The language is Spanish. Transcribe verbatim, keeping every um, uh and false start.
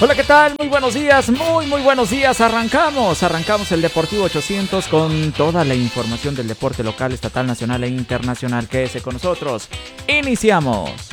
Hola, ¿qué tal? Muy buenos días, muy, muy buenos días. Arrancamos, arrancamos el Deportivo ochocientos con toda la información del deporte local, estatal, nacional e internacional. Quédese con nosotros. Iniciamos.